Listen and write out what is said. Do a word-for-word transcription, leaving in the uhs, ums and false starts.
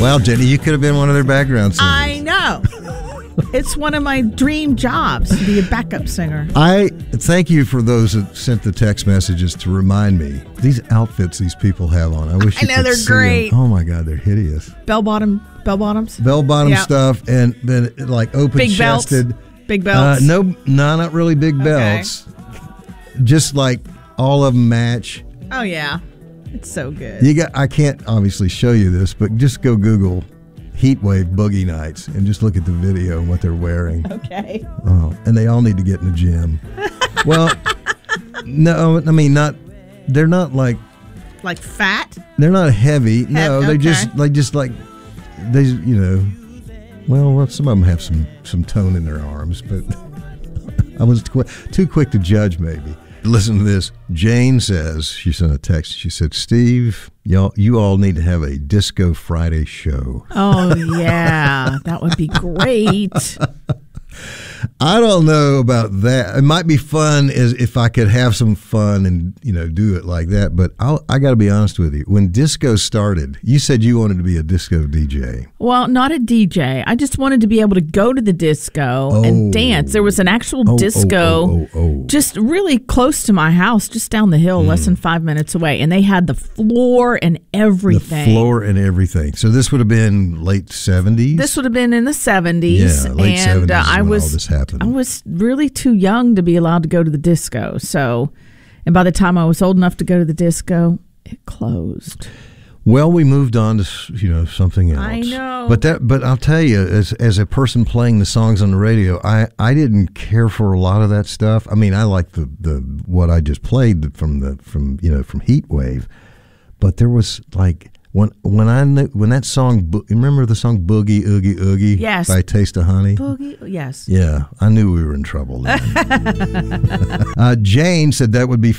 Wow, Jenny, you could have been one of their background singers. I know. It's one of my dream jobs to be a backup singer. I thank you for those that sent the text messages to remind me. These outfits these people have on, I wish I you know, could they're see great. them. Oh my God, they're hideous. Bell bottom, bell bottoms, Bell bottom Yep. stuff, and then like open big belts, chested. big belts. Uh, no, no, not really big Okay. belts. Just like all of them match. Oh yeah, it's so good. You got. I can't obviously show you this, but just go Google Heatwave Boogie Nights and just look at the video and what they're wearing. Okay. Oh, and they all need to get in the gym. Well, no, I mean not. They're not like. Like fat. They're not heavy. No, Hev- they okay. just like just like they you know. Well, well, some of them have some some tone in their arms, but I was too, too quick to judge. Maybe. Listen to this. Jane says, she sent a text. She said, Steve, y'all, you all need to have a Disco Friday show. Oh yeah, that would be great. I don't know about that. It might be fun as if I could have some fun and, you know, do it like that. But I'll, I got to be honest with you. When disco started, you said you wanted to be a disco D J. Well, not a D J. I just wanted to be able to go to the disco Oh. and dance. There was an actual Oh, disco oh, oh, oh, oh. just really close to my house, just down the hill, Mm. less than five minutes away. And they had the floor and everything. The floor and everything. So this would have been late seventies? This would have been in the seventies. Yeah, late and seventies uh, is I when was all this happened. I was really too young to be allowed to go to the disco. So, and by the time I was old enough to go to the disco, it closed. Well, we moved on to, you know, something else. I know. But that but I'll tell you, as as a person playing the songs on the radio, I, I didn't care for a lot of that stuff. I mean, I like the, the what I just played from the from you know from Heatwave, but there was like when when I knew, when that song, Bo- remember the song Boogie Oogie Oogie? Yes. By Taste of Honey. Boogie, yes. Yeah, I knew we were in trouble then. uh, Jane said that would be